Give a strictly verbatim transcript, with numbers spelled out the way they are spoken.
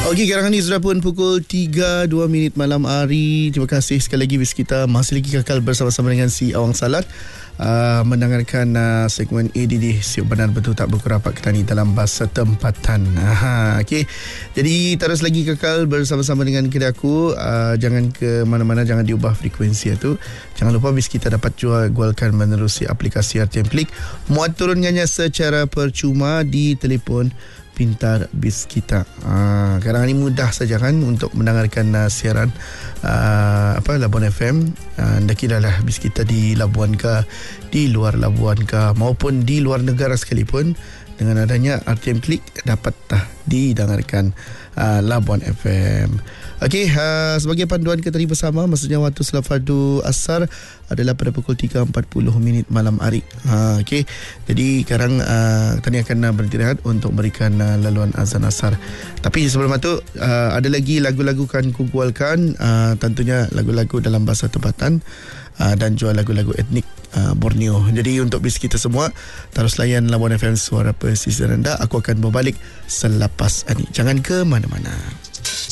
Okey, sekarang ni sudah pun pukul tiga dua minit malam hari. Terima kasih sekali lagi bis kita masih lagi kekal bersama-sama dengan si Awang Salat. Uh, mendengarkan uh, segmen A D D Siap Benar Betul Tak Buku Rapat Kerani dalam bahasa tempatan. Aha, okay. Jadi terus lagi kekal bersama-sama dengan kita aku. Uh, jangan ke mana-mana, jangan diubah frekuensi itu. Jangan lupa bis kita dapat jual gualkan menerusi aplikasi R T M Klik. Muat turunkannya secara percuma di telefon pintar bis kita. Uh, sekarang ini mudah saja kan untuk mendengarkan uh, siaran uh, apa Labuan F M. Uh, Dakilah bis kita di Labuan ke, di luar Labuan ke, maupun di luar negara sekalipun, dengan adanya R T M Klik dapat dah didengarkan uh, Labuan F M. Okey, uh, sebagai panduan kita tadi bersama, maksudnya waktu solat fardu asar adalah pada pukul tiga empat puluh minit malam hari. Uh, Okey, jadi sekarang uh, tadi akan uh, berhenti rehat untuk berikan uh, laluan azan asar. Tapi sebelum itu uh, ada lagi lagu-lagu kan kugualkan, uh, tentunya lagu-lagu dalam bahasa tempatan uh, dan juga lagu-lagu etnik uh, Borneo. Jadi untuk bis kita semua, terus layan Labuan F M, suara pesisir rendah. Aku akan berbalik selepas ini. Jangan ke mana-mana.